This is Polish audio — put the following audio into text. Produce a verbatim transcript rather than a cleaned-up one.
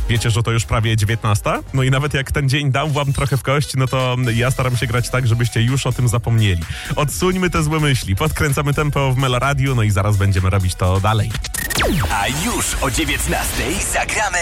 Wiecie, że to już prawie dziewiętnasta? No i nawet jak ten dzień dał wam trochę w kość, no to ja staram się grać tak, żebyście już o tym zapomnieli. Odsuńmy te złe myśli, podkręcamy tempo w Meloradiu, no i zaraz będziemy robić to dalej. A już o dziewiętnastej zagramy